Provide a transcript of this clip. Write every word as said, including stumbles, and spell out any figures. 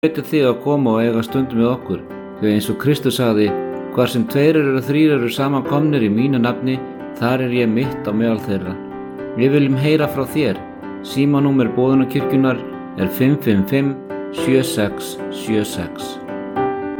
hvetja þig að koma og eiga stund með okkur, því eins og Kristur sagði: hvar sem tveir eru þrír eru saman komnir í mínu nafni, þar er ég mitt á meðal þeirra. Við viljum heyra frá þér. Símanúmer Boðunarkirkjunnar er fimm fimm fimm, sjö sex sjö sex.